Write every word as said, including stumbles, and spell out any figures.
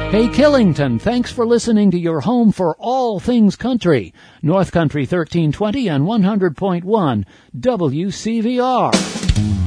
Hey Killington, thanks for listening to your home for all things country. North Country thirteen twenty and one hundred point one W C V R.